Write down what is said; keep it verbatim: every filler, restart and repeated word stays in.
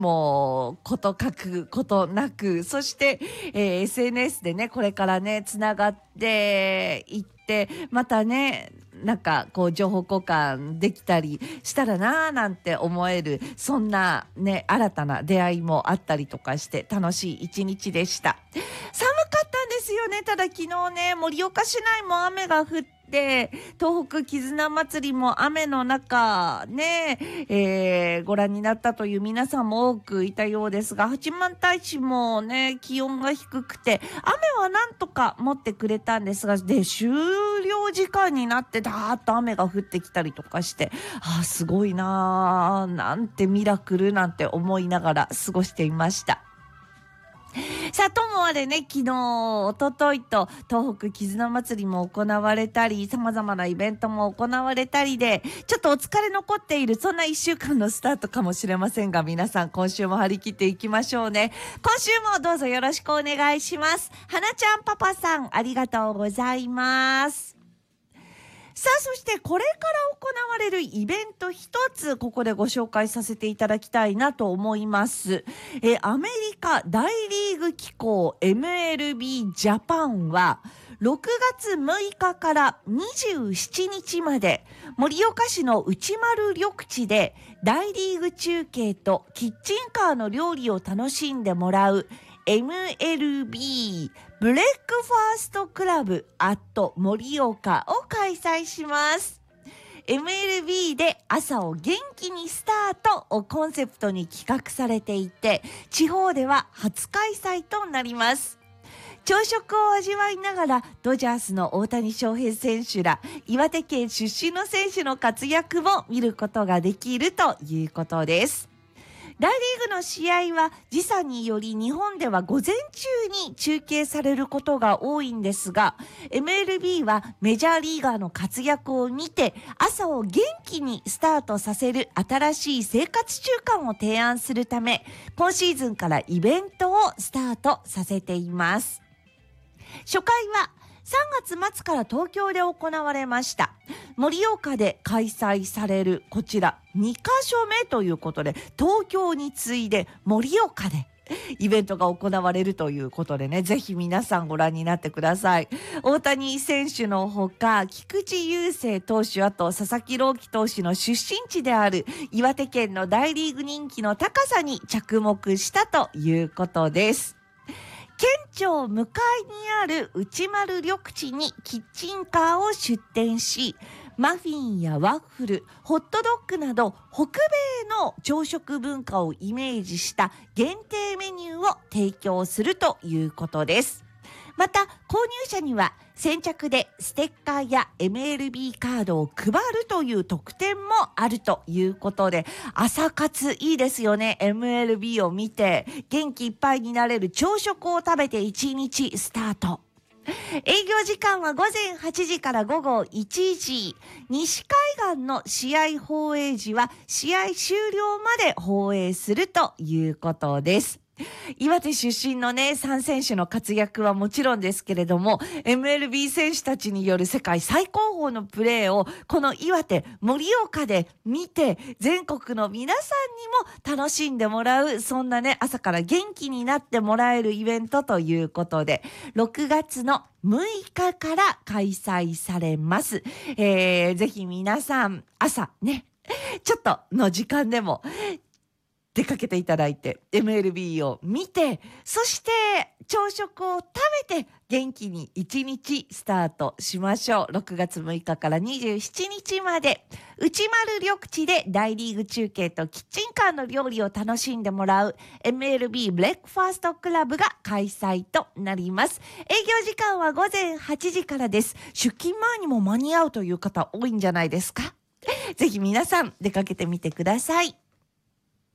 もうこと書くことなく、そして、えー、エスエヌエス でねこれからねつながっていって、またねなんかこう情報交換できたりしたらなーなんて思える、そんなね新たな出会いもあったりとかして楽しい一日でした。寒かったんですよね。ただ昨日ね盛岡市内も雨が降って東北絆祭りも雨の中ね、えー、ご覧になったという皆さんも多くいたようですが、八幡平市もね気温が低くて雨はなんとか持ってくれたんですが、で終了時間になってダーッと雨が降ってきたりとかして、あーすごいなーなんてミラクルなんて思いながら過ごしていました。さあともあれね、昨日おとといと東北絆祭りも行われたり、様々なイベントも行われたりで、ちょっとお疲れ残っているそんないっしゅうかんのスタートかもしれませんが、皆さん今週も張り切っていきましょうね。今週もどうぞよろしくお願いします。花ちゃんパパさんありがとうございます。さあそしてこれから行われるイベント一つここでご紹介させていただきたいなと思います。えアメリカ大リーグ機構 エムエルビー ジャパンはろくがつむいかからにじゅうしちにちまで盛岡市の内丸緑地で大リーグ中継とキッチンカーの料理を楽しんでもらうエムエルビー ブレックファーストクラブアット盛岡を開催します。 エムエルビー で朝を元気にスタートをコンセプトに企画されていて、地方では初開催となります。朝食を味わいながらドジャースの大谷翔平選手ら岩手県出身の選手の活躍も見ることができるということです。大リーグの試合は時差により日本では午前中に中継されることが多いんですが、 エムエルビー はメジャーリーガーの活躍を見て朝を元気にスタートさせる新しい生活習慣を提案するため、今シーズンからイベントをスタートさせています。初回はさんがつ末から東京で行われました。盛岡で開催されるこちらにかしょめということで、東京に次いで盛岡でイベントが行われるということでね、ぜひ皆さんご覧になってください。大谷選手のほか菊池雄星投手、あと佐々木朗希投手の出身地である岩手県の大リーグ人気の高さに着目したということです。県庁向かいにある内丸緑地にキッチンカーを出店し、マフィンやワッフル、ホットドッグなど北米の朝食文化をイメージした限定メニューを提供するということです。また購入者には先着でステッカーや エムエルビー カードを配るという特典もあるということで、朝活いいですよね。 エムエルビー を見て元気いっぱいになれる朝食を食べていちにちスタート。営業時間はごぜんはちじからごごいちじ。西海岸の試合放映時は試合終了まで放映するということです。岩手出身のねさん選手の活躍はもちろんですけれども、 エムエルビー 選手たちによる世界最高峰のプレーをこの岩手盛岡で見て、全国の皆さんにも楽しんでもらう、そんなね朝から元気になってもらえるイベントということで、ろくがつのむいかから開催されます。えー、ぜひ皆さん朝ねちょっとの時間でも出かけていただいて エムエルビー を見て、そして朝食を食べて元気に一日スタートしましょう。ろくがつむいかからにじゅうしちにちまで内丸緑地で大リーグ中継とキッチンカーの料理を楽しんでもらう エムエルビー ブレックファーストクラブが開催となります。営業時間はごぜんはちじからです。出勤前にも間に合うという方多いんじゃないですか。ぜひ皆さん出かけてみてください。